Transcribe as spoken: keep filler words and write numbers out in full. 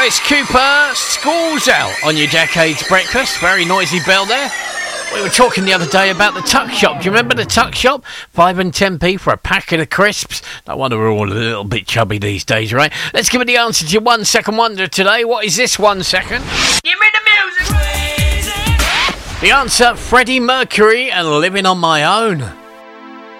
Alice Cooper, School's Out on your Decades Breakfast. Very noisy bell there. We were talking the other day about the tuck shop. Do you remember the tuck shop? Five and ten p for a packet of crisps. No wonder we're all a little bit chubby these days, right? Let's give it the answer to your one second wonder today. What is this one second? Give me the music! The answer, Freddie Mercury and Living on My Own.